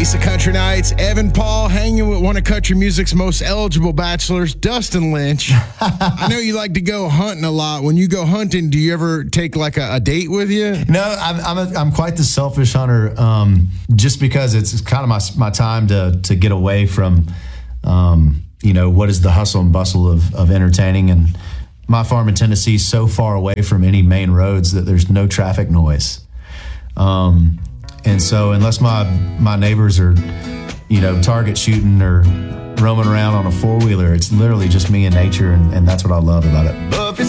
Mesa Country Nights, Evan Paul hanging with one of country music's most eligible bachelors, Dustin Lynch. I know you like to go hunting a lot. When you go hunting, do you ever take like a date with you? No, I'm quite the selfish hunter, just because it's kind of my time to get away from, what is the hustle and bustle of entertaining. And my farm in Tennessee is so far away from any main roads that there's no traffic noise. And so unless my neighbors are, target shooting or roaming around on a four-wheeler, it's literally just me and nature, and that's what I love about it.